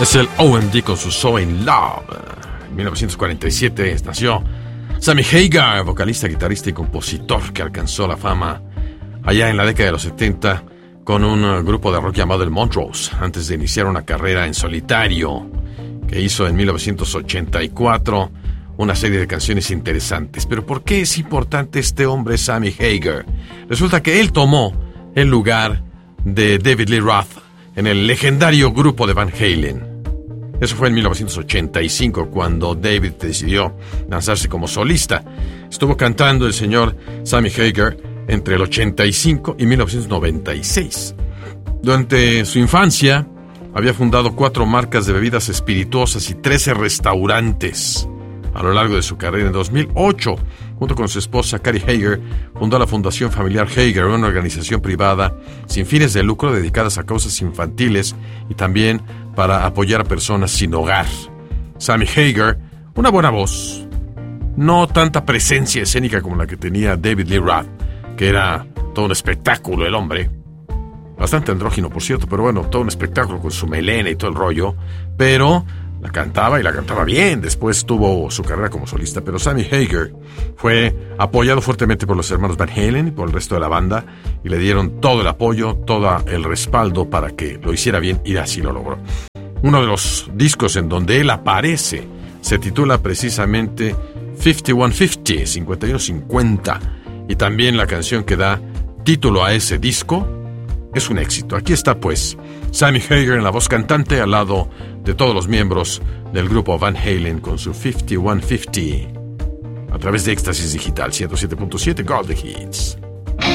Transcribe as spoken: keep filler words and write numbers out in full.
Es el O M D con su So in Love. En mil novecientos cuarenta y siete nació Sammy Hagar, vocalista, guitarrista y compositor que alcanzó la fama allá en la década de los setenta con un grupo de rock llamado el Montrose, antes de iniciar una carrera en solitario que hizo en mil novecientos ochenta y cuatro una serie de canciones interesantes. Pero ¿por qué es importante este hombre, Sammy Hagar? Resulta que él tomó el lugar de David Lee Roth en el legendario grupo de Van Halen. Eso fue en mil novecientos ochenta y cinco, cuando David decidió lanzarse como solista. Estuvo cantando el señor Sammy Hagar entre el ochenta y cinco y mil novecientos noventa y seis. Durante su infancia, había fundado cuatro marcas de bebidas espirituosas y trece restaurantes. A lo largo de su carrera, en dos mil ocho, junto con su esposa Carrie Hagar, fundó la Fundación Familiar Hagar, una organización privada sin fines de lucro dedicadas a causas infantiles y también para apoyar a personas sin hogar. Sammy Hagar, una buena voz, no tanta presencia escénica como la que tenía David Lee Roth, que era todo un espectáculo el hombre, bastante andrógino por cierto, pero bueno, todo un espectáculo con su melena y todo el rollo, pero la cantaba y la cantaba bien. Después tuvo su carrera como solista, pero Sammy Hagar fue apoyado fuertemente por los hermanos Van Halen y por el resto de la banda, y le dieron todo el apoyo, todo el respaldo para que lo hiciera bien, y así lo logró. Uno de los discos en donde él aparece se titula precisamente cincuenta y uno cincuenta, cincuenta y uno cincuenta, y también la canción que da título a ese disco es un éxito. Aquí está pues Sammy Hagar en la voz cantante al lado de todos los miembros del grupo Van Halen con su cincuenta y uno cincuenta a través de Éxtasis Digital ciento siete punto siete Gold Hits.